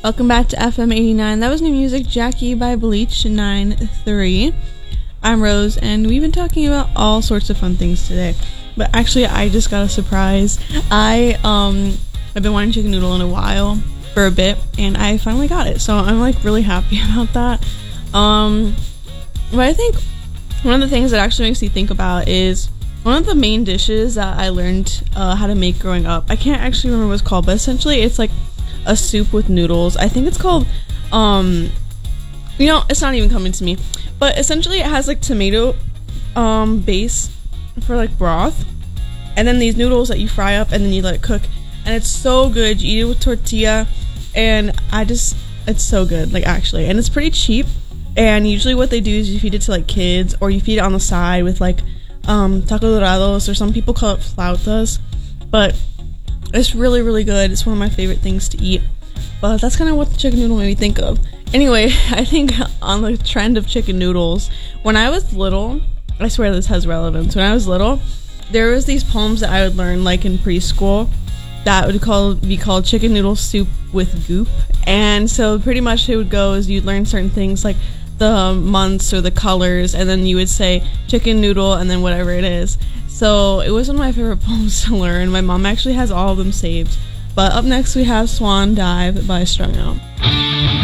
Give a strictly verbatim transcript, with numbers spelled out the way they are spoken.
Welcome back to F M eighty-nine. That was new music, Jackie by Bleach nine three. I'm Rose, and we've been talking about all sorts of fun things today. But actually, I just got a surprise. I, um, I've been wanting chicken noodle in a while, for a bit, and I finally got it. So I'm, like, really happy about that. Um, but I think one of the things that actually makes me think about is one of the main dishes that I learned uh, how to make growing up. I can't actually remember what it's called, but essentially it's like a soup with noodles. I think it's called, um, you know, it's not even coming to me. But essentially it has like tomato um, base for like broth. And then these noodles that you fry up and then you let it cook. And it's so good. You eat it with tortilla. And I just, it's so good, like actually. And it's pretty cheap. And usually what they do is you feed it to like kids, or you feed it on the side with like um, taco dorados, or some people call it flautas. But it's really, really good. It's one of my favorite things to eat. But that's kind of what the chicken noodle made me think of. Anyway, I think on the trend of chicken noodles, when I was little, I swear this has relevance. When I was little, there was these poems that I would learn like in preschool that would call be called chicken noodle soup with goop. And so pretty much it would go is you'd learn certain things like the months or the colors, and then you would say chicken noodle and then whatever it is. So it was one of my favorite poems to learn. My mom actually has all of them saved. But up next we have Swan Dive by Strung Out.